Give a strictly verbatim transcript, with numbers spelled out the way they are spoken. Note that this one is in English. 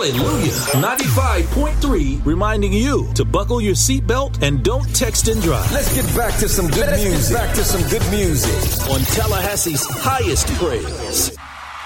Hallelujah. ninety-five point three, reminding you to buckle your seatbelt and don't text and drive. Let's get back to some good Let's music. Get back to some good music. On Tallahassee's highest praise.